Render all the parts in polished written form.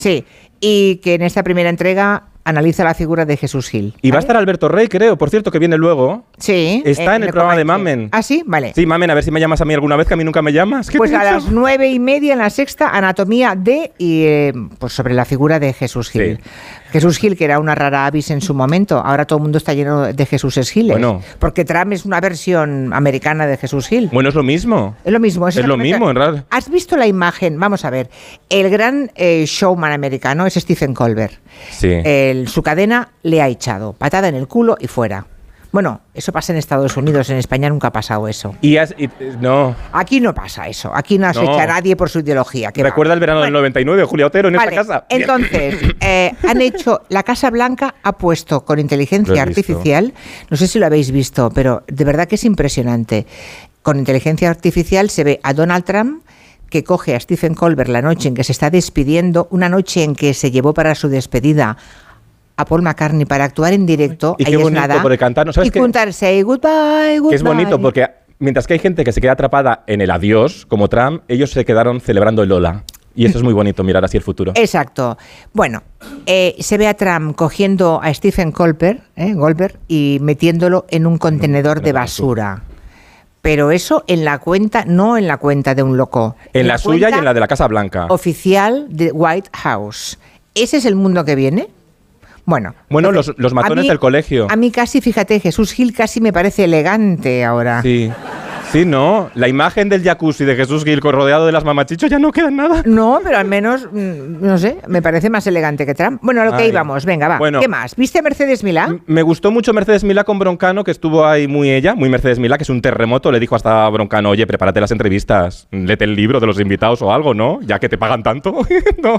Sí, y que en esta primera entrega analiza la figura de Jesús Gil. Y va a estar Alberto Rey, creo, por cierto, que viene luego. Sí. Está en el programa de Mamen. ¿Ah, sí? Vale. Sí, Mamen, a ver si me llamas a mí alguna vez, que a mí nunca me llamas. Pues a las 9:30 en La Sexta, Anatomía de, pues sobre la figura de Jesús Gil. Sí. Jesús Gil, que era una rara avis en su momento, ahora todo el mundo está lleno de Jesúses Giles. Bueno. Porque Trump es una versión americana de Jesús Gil. Bueno, es lo mismo. Es lo mismo. Es lo mismo, en realidad. ¿Has visto la imagen? Vamos a ver. El gran showman americano es Stephen Colbert. Sí. Su cadena le ha echado patada en el culo y fuera. Bueno, eso pasa en Estados Unidos, en España nunca ha pasado eso. No. Aquí no pasa eso, aquí no se echa a nadie por su ideología. Recuerda el verano del 99, Julia Otero, en esta casa. Entonces, han hecho, la Casa Blanca ha puesto con inteligencia artificial, no sé si lo habéis visto, pero de verdad que es impresionante. Con inteligencia artificial se ve a Donald Trump, que coge a Stephen Colbert la noche en que se está despidiendo, una noche en que se llevó para su despedida a Paul McCartney para actuar en directo. Y qué bonito, porque cantar, ¿no sabes y juntar Say Goodbye, Goodbye. Que es bonito porque mientras que hay gente que se queda atrapada en el adiós, como Trump, ellos se quedaron celebrando el hola. Y eso es muy bonito, mirar así el futuro. Exacto. Bueno, se ve a Trump cogiendo a Stephen Colbert y metiéndolo en un contenedor de basura. Pero eso en la cuenta, no en la cuenta de un loco. En la suya y en la de la Casa Blanca. Oficial de White House. ¿Ese es el mundo que viene? Bueno, los matones del colegio. A mí casi, fíjate, Jesús Gil casi me parece elegante ahora. Sí, no. La imagen del jacuzzi de Jesús Gil rodeado de las mamachichos ya no queda en nada. No, pero al menos, no sé, me parece más elegante que Trump. Bueno, a lo que íbamos, venga, va. Bueno, ¿qué más? ¿Viste a Mercedes Milá? Me gustó mucho Mercedes Milá con Broncano, que estuvo ahí muy Mercedes Milá, que es un terremoto. Le dijo hasta a Broncano, oye, prepárate las entrevistas, léete el libro de los invitados o algo, ¿no? Ya que te pagan tanto. No,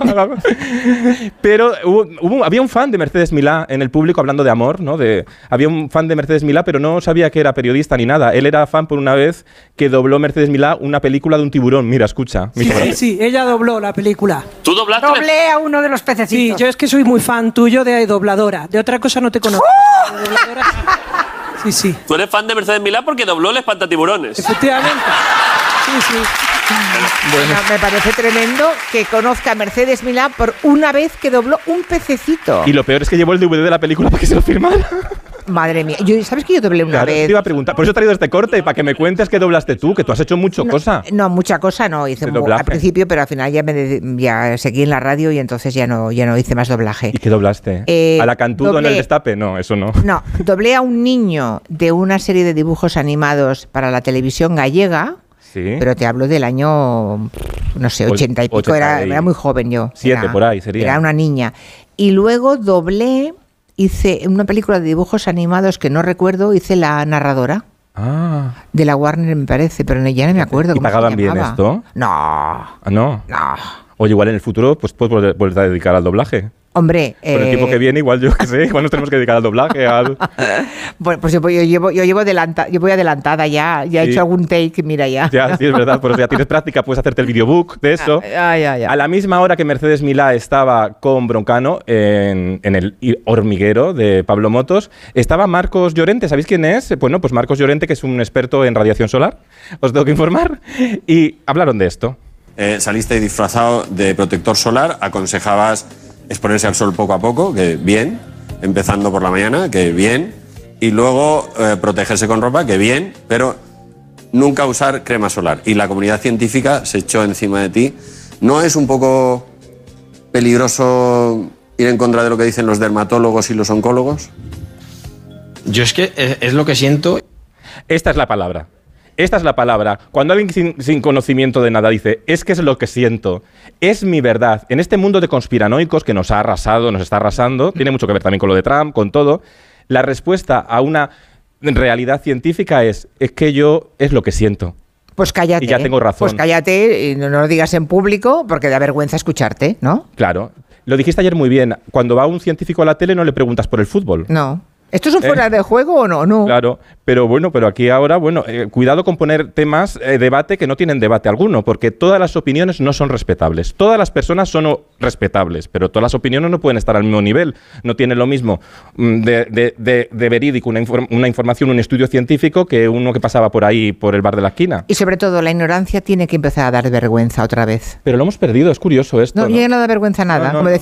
pero había un fan de Mercedes Milá en el público hablando de amor, ¿no? Había un fan de Mercedes Milá, pero no sabía que era periodista ni nada. Él era fan por una vez que dobló Mercedes Milá una película de un tiburón. Mira, escucha. Sí, ella dobló la película. ¿Tú doblaste? Doblé a uno de los pececitos. Sí, yo es que soy muy fan tuyo de dobladora. De otra cosa no te conozco. ¡Oh! De dobladora, sí. Tú eres fan de Mercedes Milá porque dobló el Espantatiburones. Efectivamente. Sí. Bueno, me parece tremendo que conozca a Mercedes Milá por una vez que dobló un pececito. Y lo peor es que llevó el DVD de la película para que se lo firmara. Madre mía, ¿sabes que yo doblé una vez? Te iba a preguntar, por eso he traído este corte, para que me cuentes qué doblaste tú, que tú has hecho mucha cosa. No, mucha cosa no, hice al principio, pero al final ya seguí en la radio y entonces ya no hice más doblaje. ¿Y qué doblaste? ¿A la Cantudo en el Destape? No, eso no. No, doblé a un niño de una serie de dibujos animados para la televisión gallega. Sí. Pero te hablo del año, no sé, 80 y pico, era muy joven yo. 7 por ahí sería. Era una niña. Y luego hice una película de dibujos animados que no recuerdo, hice la narradora. De la Warner, me parece, pero ya no me acuerdo. ¿Y pagaban bien esto? No. ¿No? No. Oye, igual en el futuro pues puedes volver a dedicar al doblaje. Hombre, con el tiempo que viene, igual yo qué sé, igual nos tenemos que dedicar al doblaje. Bueno, pues yo voy adelantada ya he hecho algún take, mira ya. Ya, sí, es verdad, por eso ya tienes práctica, puedes hacerte el videobook de eso. Ya. A la misma hora que Mercedes Milá estaba con Broncano en el hormiguero de Pablo Motos, estaba Marcos Llorente. ¿Sabéis quién es? Bueno, pues Marcos Llorente, que es un experto en radiación solar, os tengo que informar, y hablaron de esto. Saliste disfrazado de protector solar, aconsejabas exponerse al sol poco a poco, que bien, empezando por la mañana, que bien, y luego protegerse con ropa, que bien, pero nunca usar crema solar. Y la comunidad científica se echó encima de ti. ¿No es un poco peligroso ir en contra de lo que dicen los dermatólogos y los oncólogos? Yo es que es lo que siento. Esta es la palabra. Cuando alguien sin conocimiento de nada dice, es que es lo que siento, es mi verdad. En este mundo de conspiranoicos que nos está arrasando, tiene mucho que ver también con lo de Trump, con todo, la respuesta a una realidad científica es que yo es lo que siento. Pues cállate. Y ya tengo razón. Pues cállate y no lo digas en público porque da vergüenza escucharte, ¿no? Claro. Lo dijiste ayer muy bien. Cuando va un científico a la tele no le preguntas por el fútbol. No. ¿Esto es un fuera de juego o no? No. Claro, pero aquí ahora, cuidado con poner temas debate que no tienen debate alguno, porque todas las opiniones no son respetables. Todas las personas son respetables, pero todas las opiniones no pueden estar al mismo nivel. No tiene lo mismo de verídico una información, un estudio científico que uno que pasaba por ahí, por el bar de la esquina. Y sobre todo, la ignorancia tiene que empezar a dar vergüenza otra vez. Pero lo hemos perdido, es curioso esto. No, ya no da vergüenza nada. No, Como